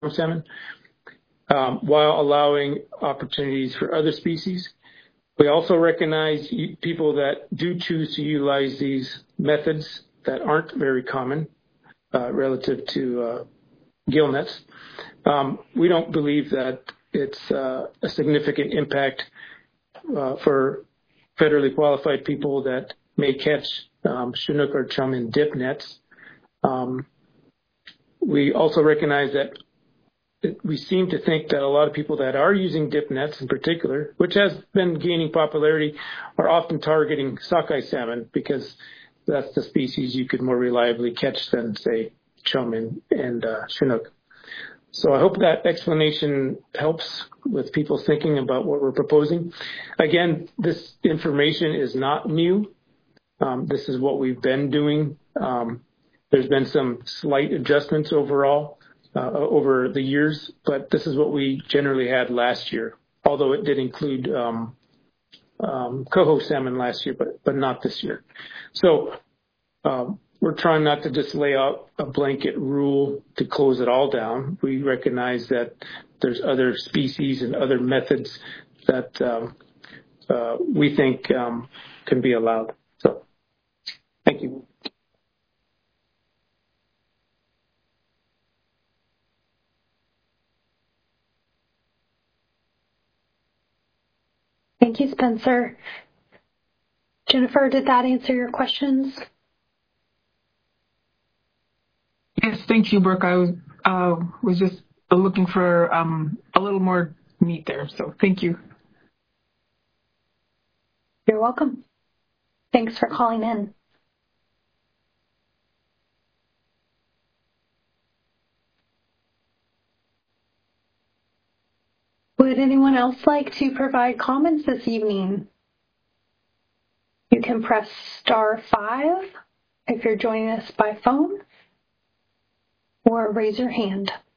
salmon, while allowing opportunities for other species. We also recognize people that do choose to utilize these methods that aren't very common relative to gill nets. We don't believe that it's a significant impact for federally qualified people that may catch Chinook or chum in dip nets. We also recognize that we seem to think that a lot of people that are using dip nets in particular, which has been gaining popularity, are often targeting sockeye salmon because that's the species you could more reliably catch than, say, chum and Chinook. So I hope that explanation helps with people's thinking about what we're proposing. Again, this information is not new. This is what we've been doing. There's been some slight adjustments overall over the years, but this is what we generally had last year, although it did include coho salmon last year, but not this year. So we're trying not to just lay out a blanket rule to close it all down. We recognize that there's other species and other methods that we think can be allowed. So thank you. Thank you, Spencer. Jennifer, did that answer your questions? Yes, thank you, Brooke. I was just looking for a little more meat there, so thank you. You're welcome. Thanks for calling in. Would anyone else like to provide comments this evening? You can press *5 if you're joining us by phone, or raise your hand.